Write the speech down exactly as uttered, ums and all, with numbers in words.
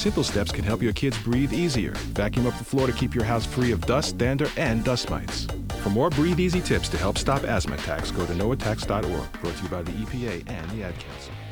Simple steps can help your kids breathe easier. Vacuum up the floor to keep your house free of dust, dander, and dust mites. For more Breathe Easy tips to help stop asthma attacks, go to no attacks dot org. Brought to you by the E P A and the Ad Council.